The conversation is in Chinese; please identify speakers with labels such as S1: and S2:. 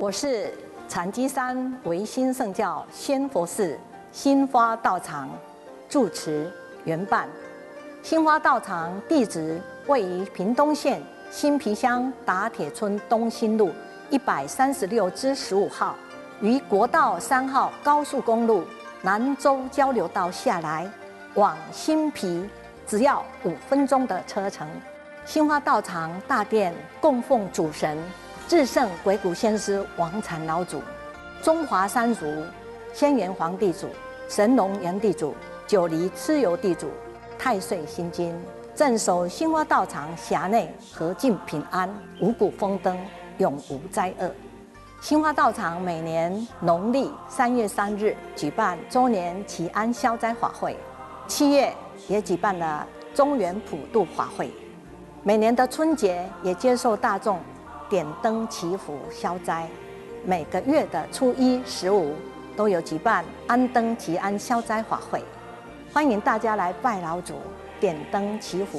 S1: 我是禅机山唯心圣教仙佛寺新花道场住持圆伴。新花道场地址位于屏东县新皮乡打铁村东兴路136-15号，于国道3号高速公路南州交流道下来，往新皮只要5分钟的车程。新花道场大殿供奉主神至圣鬼谷先师王禅老祖、中华三祖、仙元皇地主、神农元地主、九黎蚩尤地主、太岁心经，镇守新花道场辖内和尽平安，五谷丰登，永无灾厄。新花道场每年农历3月3日举办周年祈安消灾法会，7月也举办了中元普渡法会，每年的春节也接受大众点灯祈福消灾，每个月的初1、15都有举办安灯祈安消灾法会，欢迎大家来拜老祖、点灯祈福。